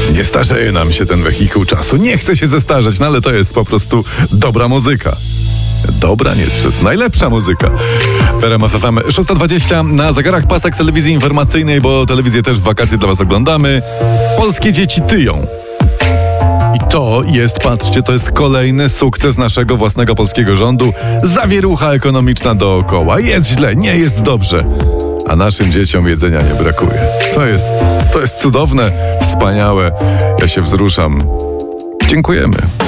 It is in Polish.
Nie starzeje nam się ten wehikuł czasu. Nie chce się zestarzeć, no ale to jest po prostu dobra muzyka. Dobra, nie, to jest najlepsza muzyka. W RMF FM 6:20 na zegarach pasek telewizji informacyjnej, bo telewizję też w wakacje dla was oglądamy. Polskie dzieci tyją. I to jest, patrzcie, to jest kolejny sukces naszego własnego polskiego rządu. Zawierucha ekonomiczna dookoła. Jest źle, nie jest dobrze. A naszym dzieciom jedzenia nie brakuje. To jest cudowne, wspaniałe. Ja się wzruszam. Dziękujemy.